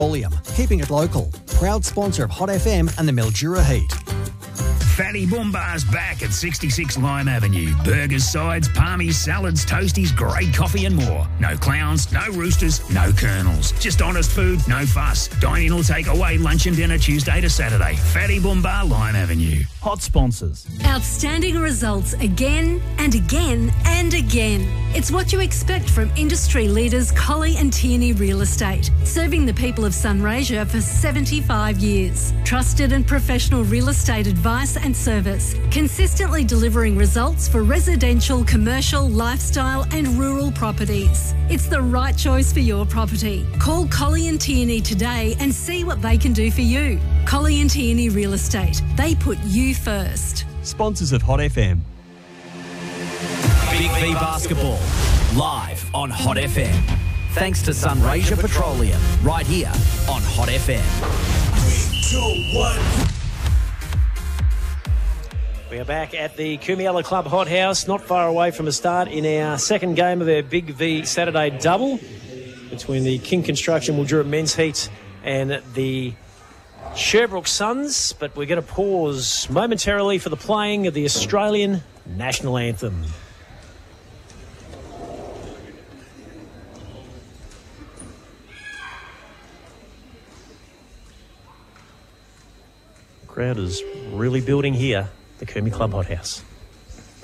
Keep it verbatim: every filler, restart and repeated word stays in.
Oleum, keeping it local. Proud sponsor of Hot F M and the Mildura Heat. Fatty Boombar's back at sixty-six Lime Avenue. Burgers, sides, palmies, salads, toasties, great coffee and more. No clowns, no roosters, no colonels. Just honest food, no fuss. Dine in or take away lunch and dinner Tuesday to Saturday. Fatty Boombar, Lime Avenue. Hot sponsors. Outstanding results again and again and again. It's what you expect from industry leaders Colley and Tierney Real Estate, serving the people of Sunraysia for seventy-five years. Trusted and professional real estate advice and service, consistently delivering results for residential, commercial, lifestyle and rural properties. It's the right choice for your property. Call Colley and Tierney today and see what they can do for you. Colley and Tierney Real Estate. They put you first. Sponsors of Hot F M. Big V Basketball, live on Hot F M. Thanks to Sunraysia Petroleum, right here on Hot F M. Three, two, one. We are back at the Kumiella Club Hot House, not far away from a start in our second game of our Big V Saturday double between the King Construction Mildura Men's Heat and the Sherbrooke Suns. But we're going to pause momentarily for the playing of the Australian National Anthem. Crowd is really building here, the Kumi Club Hot House.